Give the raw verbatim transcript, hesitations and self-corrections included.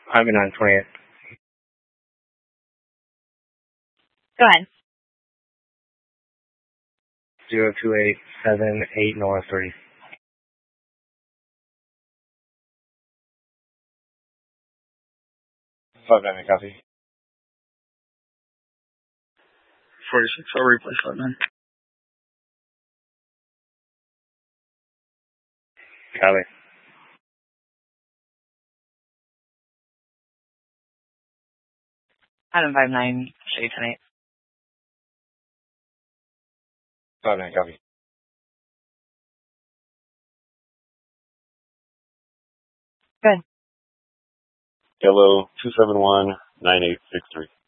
I'm in on twenty-eight. Go ahead. Zero two eight seven eight North three. Five nine, copy. Forty-six. I'll replace five nine. Copy. Adam five nine. Show you tonight. Five nine, copy. Good. Hello, two seven one nine eight six three.